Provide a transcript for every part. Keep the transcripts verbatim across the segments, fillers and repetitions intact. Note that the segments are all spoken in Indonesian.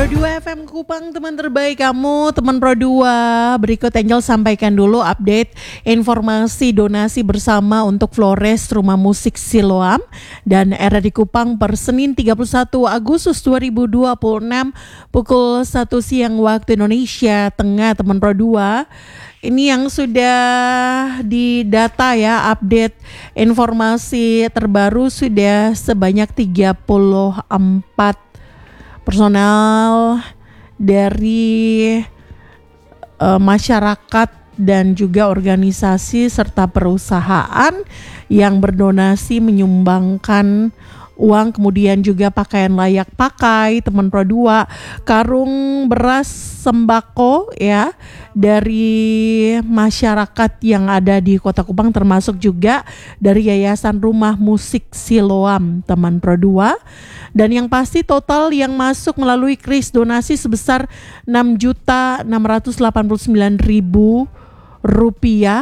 dua F M Kupang, teman terbaik kamu, teman Pro dua. Berikut Angel sampaikan dulu update informasi donasi bersama untuk Flores Rumah Musik Siloam dan R R I Kupang per Senin tiga puluh satu Agustus dua ribu dua puluh enam pukul satu siang waktu Indonesia Tengah, teman Pro dua. Ini yang sudah didata ya, update informasi terbaru sudah sebanyak tiga puluh empat personal dari uh, masyarakat dan juga organisasi serta perusahaan yang berdonasi menyumbangkan uang, kemudian juga pakaian layak pakai, teman Pro dua, karung beras sembako ya dari masyarakat yang ada di Kota Kupang, termasuk juga dari Yayasan Rumah Musik Siloam, teman Pro dua. Dan yang pasti total yang masuk melalui kris donasi sebesar enam juta enam ratus delapan puluh sembilan ribu rupiah,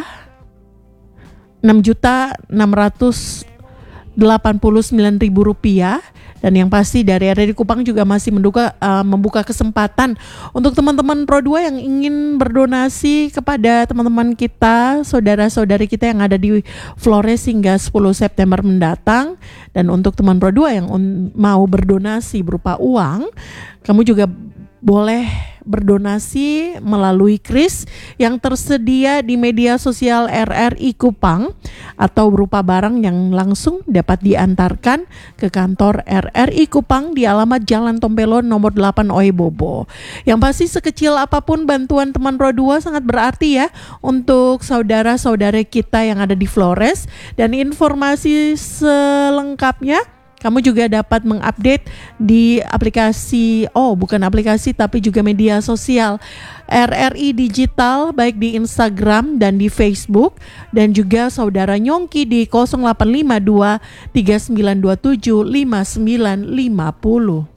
enam juta enam ratus delapan puluh sembilan ribu rupiah. Dan yang pasti dari R R I Kupang juga masih menduga, uh, membuka kesempatan untuk teman-teman Pro dua yang ingin berdonasi kepada teman-teman kita, saudara-saudari kita yang ada di Flores hingga sepuluh September mendatang. Dan untuk teman Pro dua yang un- mau berdonasi berupa uang, kamu juga boleh berdonasi melalui kris yang tersedia di media sosial R R I Kupang atau berupa barang yang langsung dapat diantarkan ke kantor R R I Kupang di alamat Jalan Tompelon nomor delapan Oebobo. Yang pasti sekecil apapun bantuan teman Pro dua sangat berarti ya untuk saudara-saudara kita yang ada di Flores. Dan informasi selengkapnya kamu juga dapat mengupdate di aplikasi, oh bukan aplikasi tapi juga media sosial R R I Digital, baik di Instagram dan di Facebook. Dan juga saudara Nyongki di nol delapan lima dua tiga sembilan dua tujuh lima sembilan lima nol.